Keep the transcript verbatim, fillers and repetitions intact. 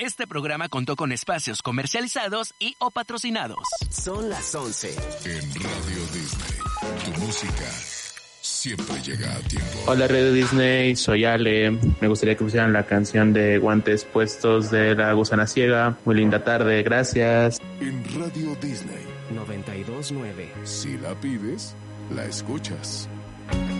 Este programa contó con espacios comercializados y o patrocinados. Son las once. En Radio Disney, tu música siempre llega a tiempo. Hola Radio Disney, soy Ale. Me gustaría que pusieran la canción de Guantes Puestos de La Gusana Ciega. Muy linda tarde, gracias. En Radio Disney noventa y dos punto nueve. Si la pides, la escuchas.